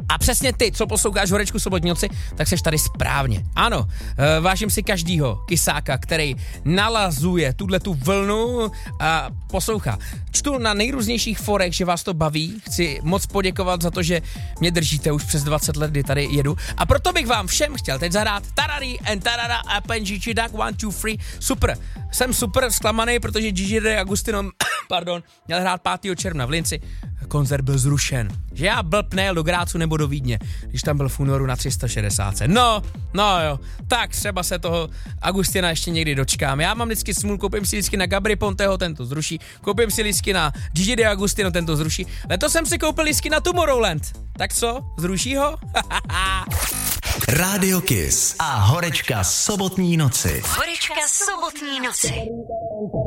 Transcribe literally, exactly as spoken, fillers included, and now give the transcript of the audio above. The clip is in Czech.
A přesně ty, co posloucháš Horečku sobotní noci, tak seš tady správně. Ano, e, vážím si každýho kysáka, který nalazuje tuhle tu vlnu a poslouchá. Čtu na nejrůznějších forech, že vás to baví. Chci moc poděkovat za to, že mě držíte už přes dvacet let, kdy tady jedu. A proto bych vám všem chtěl teď zahrát Tarari and Tarara a Pen Gigi Duck one, two, three. Super. Jsem super zklamaný, protože Gigi D'Agostino pardon, měl hrát pátého června v Linci. Koncert byl zrušen. Že já blb nejel do Grácu nebo do Vídně, když tam byl v únoru na tři sta šedesát. No, no jo, tak třeba se toho Agustina ještě někdy dočkám. Já mám vždycky smůl, koupím si lístky na Gabry Ponteho, ten to zruší. Koupím si lístky na Gigi D'Agostino, ten to zruší. Letos jsem si koupil lístky na Tomorrowland. Tak co, zruší ho? Rádio Kiss a Horečka sobotní noci. Horečka sobotní noci.